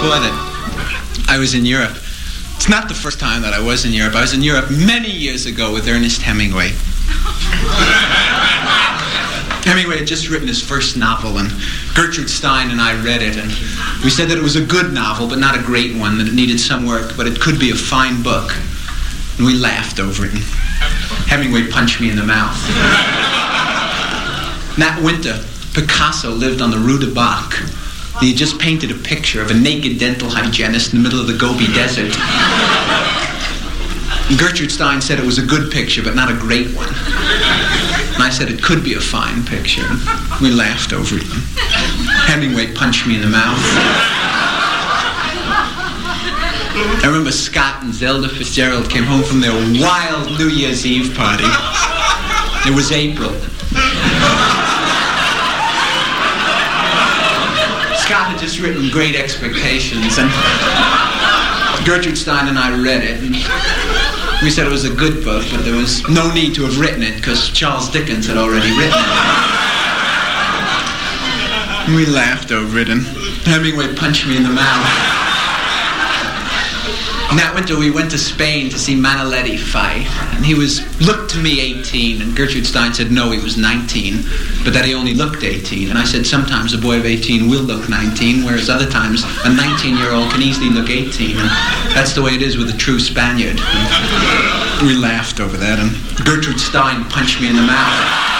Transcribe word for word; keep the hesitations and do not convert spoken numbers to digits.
before that I was in Europe. It's not the first time that I was in Europe. I was in Europe many years ago with Ernest Hemingway. Hemingway had just written his first novel, and Gertrude Stein and I read it, and we said that it was a good novel, but not a great one, that it needed some work, but it could be a fine book. And we laughed over it, and Hemingway punched me in the mouth. That winter, Picasso lived on the Rue de Bac. He had just painted a picture of a naked dental hygienist in the middle of the Gobi Desert. And Gertrude Stein said it was a good picture, but not a great one. And I said it could be a fine picture. We laughed over it. Hemingway punched me in the mouth. I remember Scott and Zelda Fitzgerald came home from their wild New Year's Eve party. It was April. Scott had just written Great Expectations, and Gertrude Stein and I read it, and we said it was a good book, but there was no need to have written it because Charles Dickens had already written it. And we laughed over it, and Hemingway punched me in the mouth. And that winter we went to Spain to see Manaletti fight, and he was looked to me eighteen, and Gertrude Stein said no, he was nineteen, but that he only looked eighteen. And I said sometimes a boy of eighteen will look nineteen, whereas other times a nineteen-year-old can easily look eighteen, and that's the way it is with a true Spaniard. And we laughed over that, and Gertrude Stein punched me in the mouth.